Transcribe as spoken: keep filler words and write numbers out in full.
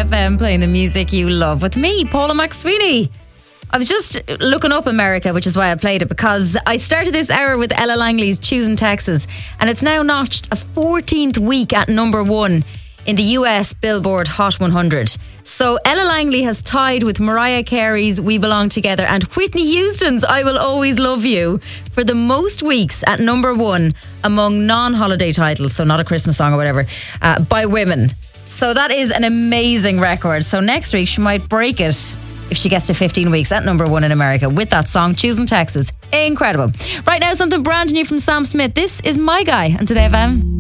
F M, playing the music you love with me, Paula McSweeney. I was just looking up America, which is why I played it, because I started this hour with Ella Langley's Choosing Texas, and it's now notched a fourteenth week at number one in the U S Billboard Hot one hundred. So Ella Langley has tied with Mariah Carey's We Belong Together and Whitney Houston's I Will Always Love You for the most weeks at number one among non-holiday titles, so not a Christmas song or whatever, uh, by women. So that is an amazing record. So next week she might break it if she gets to fifteen weeks at number one in America with that song, Choosing Texas. Incredible. Right now, something brand new from Sam Smith. This is My Guy on Today F M.